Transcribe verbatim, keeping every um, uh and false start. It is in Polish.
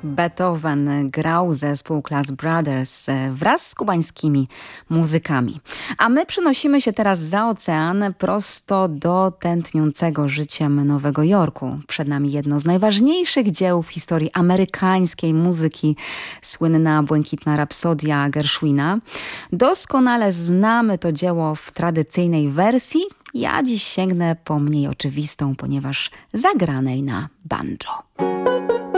Beethoven grał zespół Class Brothers wraz z kubańskimi muzykami. A my przenosimy się teraz za ocean prosto do tętniącego życiem Nowego Jorku. Przed nami jedno z najważniejszych dzieł w historii amerykańskiej muzyki, słynna Błękitna Rapsodia Gershwina. Doskonale znamy to dzieło w tradycyjnej wersji. Ja dziś sięgnę po mniej oczywistą, ponieważ zagranej na banjo.